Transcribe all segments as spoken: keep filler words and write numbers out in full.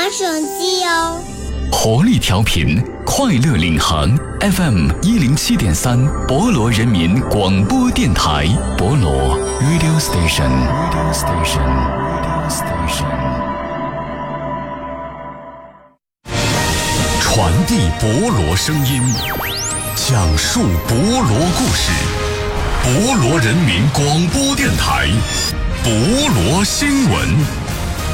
手机哦。 活力调频，快乐领航 F M 一零七点三，博罗人民广播电台，博罗 Radio Station，Radio Station，Radio Station， 传递博罗声音，讲述博罗故事，博罗人民广播电台，博罗新闻。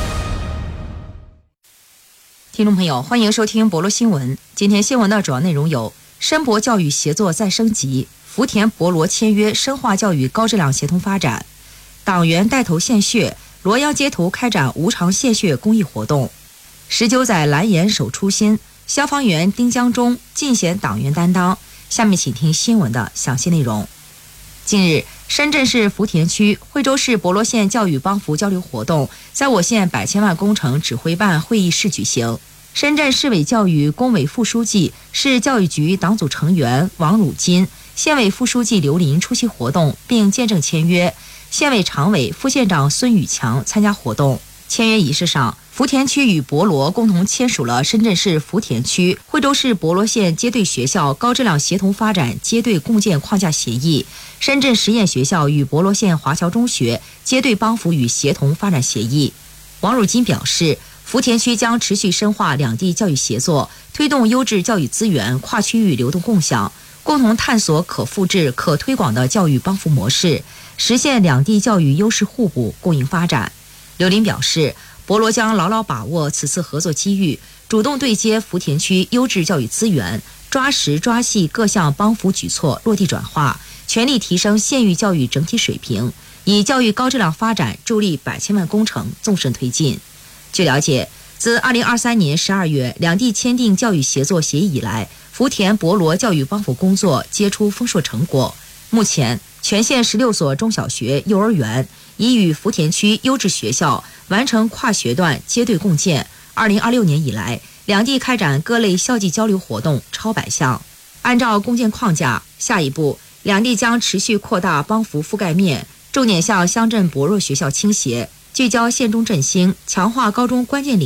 听众朋友，欢迎收听博罗新闻。今天新闻的主要内容有：申博教育协作再升级，福田博罗签约深化教育高质量协同发展；党员带头献血，罗阳街头开展无偿献血公益活动；十九载蓝颜守初心，消防员丁江中尽显党员担当。下面请听新闻的详细内容。近日，深圳市福田区、惠州市博罗县教育帮扶交流活动在我县百千万工程指挥办会议室举行。深圳市委教育工委副书记、市教育局党组成员王汝金、县委副书记刘林出席活动并见证签约，县委常委、副县长孙宇强参加活动。签约仪式上，福田区与博罗共同签署了深圳市福田区、惠州市博罗县接对学校高质量协同发展接对共建框架协议，深圳实验学校与博罗县华侨中学接对帮扶与协同发展协议。王汝金表示，福田区将持续深化两地教育协作，推动优质教育资源跨区域流动共享，共同探索可复制、可推广的教育帮扶模式，实现两地教育优势互补、共赢发展。刘林表示，博罗将牢牢把握此次合作机遇，主动对接福田区优质教育资源，抓实抓细各项帮扶举措落地转化，全力提升县域教育整体水平，以教育高质量发展助力百千万工程纵深推进。据了解，自二零二三年十二月两地签订教育协作协议以来，福田博罗教育帮扶工作结出丰硕成果。目前，全县十六所中小学、幼儿园已与福田区优质学校完成跨学段接对共建。二零二六年以来，两地开展各类校际交流活动超百项。按照共建框架，下一步两地将持续扩大帮扶覆盖面，重点向乡镇薄弱学校倾斜，聚焦县中振兴，强化高中关键领域